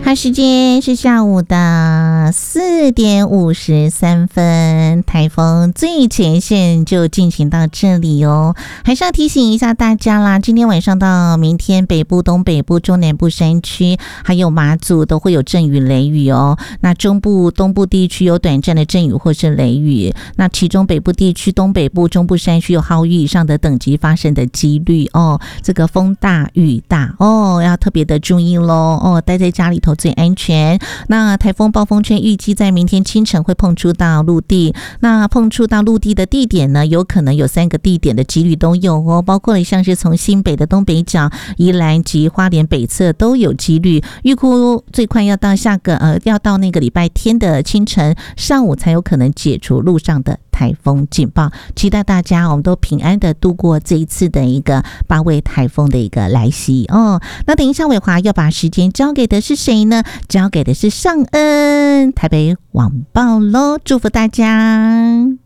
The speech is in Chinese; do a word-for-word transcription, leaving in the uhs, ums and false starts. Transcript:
好，时间是下午的四点五十三分，台风最前线就进行到这里哦。还是要提醒一下大家啦，今天晚上到明天，北部、东北部、中南部山区还有马祖都会有阵雨、雷雨哦。那中部、东部地区有短暂的阵雨或是雷雨，那其中北部地区、东北部、中部山区有豪雨以上的等级发生的几率哦。这个风大雨大哦，要特别的注意咯哦，待在家里头最安全。那台风暴风圈预计在明天清晨会碰触到陆地，那碰触到陆地的地点呢，有可能有三个地点的几率都有哦，包括了像是从新北的东北角、宜兰及花莲北侧都有几率，预估最快要到下个呃要到那个礼拜天的清晨上午才有可能解除路上的台风警报。期待大家我们都平安的度过这一次的一个八位台风的一个来袭哦。那等一下伟华要把时间交给的是谁呢？交给的是尚恩，台北晚报咯，祝福大家。